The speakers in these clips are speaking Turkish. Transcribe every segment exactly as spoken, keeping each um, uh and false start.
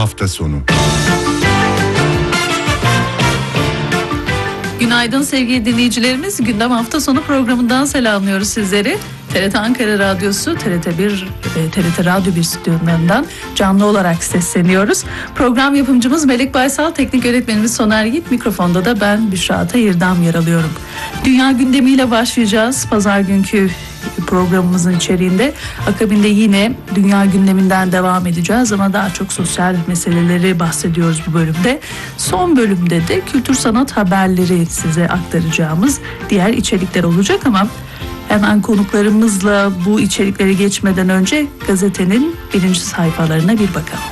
hafta sonu. Günaydın sevgili dinleyicilerimiz. Gündem hafta sonu programından selamlıyoruz sizleri. T R T Ankara Radyosu, T R T bir, T R T Radyo bir stüdyolarından canlı olarak sesleniyoruz. Program yapımcımız Melek Baysal, teknik yönetmenimiz Soner Yiğit, mikrofonda da ben Büşra Tayirdam yer alıyorum. Dünya gündemiyle başlayacağız pazar günkü programımızın içeriğinde. Akabinde yine dünya gündeminden devam edeceğiz ama daha çok sosyal meseleleri bahsediyoruz bu bölümde. Son bölümde de kültür sanat haberleri size aktaracağımız diğer içerikler olacak ama hemen konuklarımızla bu içerikleri geçmeden önce gazetenin birinci sayfalarına bir bakalım.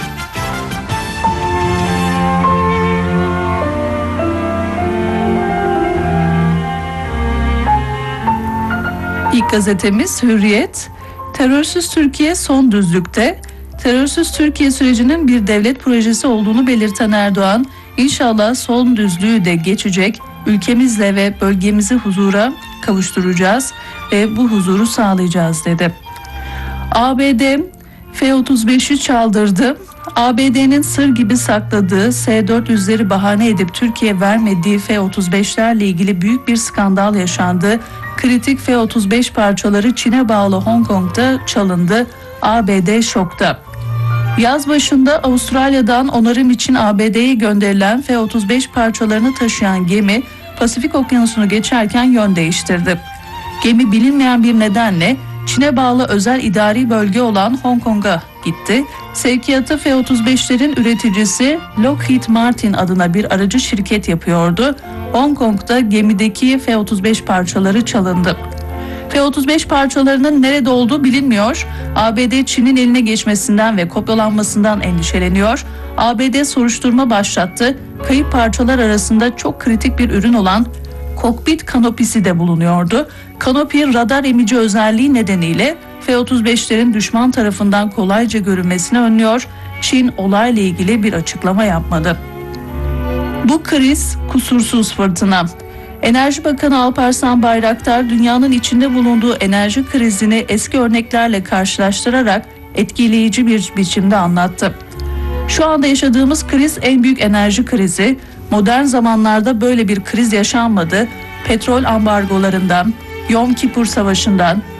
İlk gazetemiz Hürriyet. Terörsüz Türkiye son düzlükte. Terörsüz Türkiye sürecinin bir devlet projesi olduğunu belirten Erdoğan, İnşallah son düzlüğü de geçecek, ülkemizle ve bölgemizi huzura kavuşturacağız ve bu huzuru sağlayacağız dedi. A B D F otuz beşi çaldırdı. A B D'nin sır gibi sakladığı S dört yüzleri bahane edip Türkiye vermediği F otuz beşlerle ilgili büyük bir skandal yaşandı. Kritik F otuz beş parçaları Çin'e bağlı Hong Kong'da çalındı. A B D şokta. Yaz başında Avustralya'dan onarım için A B D'ye gönderilen F otuz beş parçalarını taşıyan gemi Pasifik Okyanusu'nu geçerken yön değiştirdi. Gemi bilinmeyen bir nedenle Çin'e bağlı özel idari bölge olan Hong Kong'a gitti. Sevkiyatı F otuz beşlerin üreticisi Lockheed Martin adına bir aracı şirket yapıyordu. Hong Kong'da gemideki F otuz beş parçaları çalındı. F otuz beş parçalarının nerede olduğu bilinmiyor. A B D Çin'in eline geçmesinden ve kopyalanmasından endişeleniyor. A B D soruşturma başlattı. Kayıp parçalar arasında çok kritik bir ürün olan kokpit kanopisi de bulunuyordu. Kanopi radar emici özelliği nedeniyle F otuz beşlerin düşman tarafından kolayca görünmesini önlüyor. Çin olayla ilgili bir açıklama yapmadı. Bu kriz kusursuz fırtına. Enerji Bakanı Alparslan Bayraktar dünyanın içinde bulunduğu enerji krizini eski örneklerle karşılaştırarak etkileyici bir biçimde anlattı. Şu anda yaşadığımız kriz en büyük enerji krizi. Modern zamanlarda böyle bir kriz yaşanmadı. Petrol ambargolarından, Yom Kipur Savaşı'ndan,